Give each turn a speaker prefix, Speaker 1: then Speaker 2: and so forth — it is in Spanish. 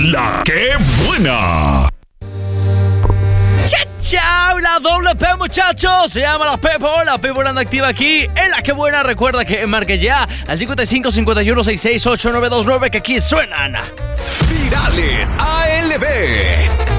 Speaker 1: La que buena.
Speaker 2: ¡Chao! La doble P, muchachos. Se llama la Pepo. La Pepo anda activa aquí en La que buena. Recuerda que marque ya al 55 51 66 8929 que aquí suenan
Speaker 1: Virales ALB.